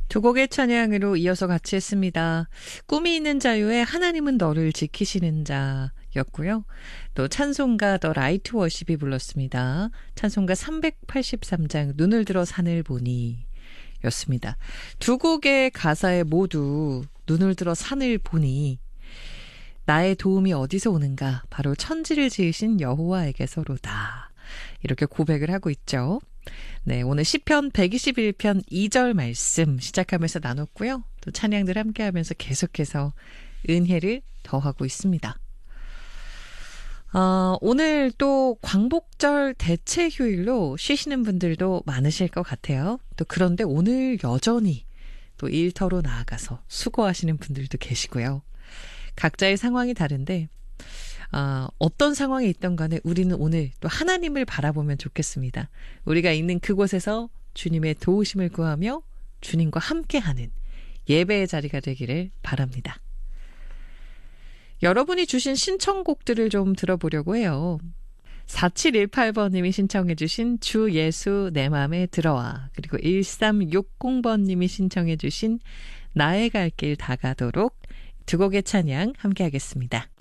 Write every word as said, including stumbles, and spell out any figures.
두 곡의 찬양으로 이어서 같이 했습니다. 꿈이 있는 자유의 하나님은 너를 지키시는 자였고요. 또 찬송가 더 라이트 워십이 불렀습니다. 찬송가 삼백팔십삼 장 눈을 들어 산을 보니 였습니다. 두 곡의 가사에 모두 눈을 들어 산을 보니 나의 도움이 어디서 오는가? 바로 천지를 지으신 여호와에게서로다. 이렇게 고백을 하고 있죠. 네, 오늘 시편 백이십일 편 이 절 말씀 시작하면서 나눴고요. 또 찬양들 함께하면서 계속해서 은혜를 더하고 있습니다. 어, 오늘 또 광복절 대체 휴일로 쉬시는 분들도 많으실 것 같아요. 또 그런데 오늘 여전히 또 일터로 나아가서 수고하시는 분들도 계시고요. 각자의 상황이 다른데 어, 어떤 상황에 있던 간에 우리는 오늘 또 하나님을 바라보면 좋겠습니다. 우리가 있는 그곳에서 주님의 도우심을 구하며 주님과 함께하는 예배의 자리가 되기를 바랍니다. 여러분이 주신 신청곡들을 좀 들어보려고 해요. 사칠일팔 번님이 신청해 주신 주 예수 내 맘에 들어와, 그리고 일삼육공 번님이 신청해 주신 나의 갈 길 다가도록 두 곡의 찬양 함께 하겠습니다.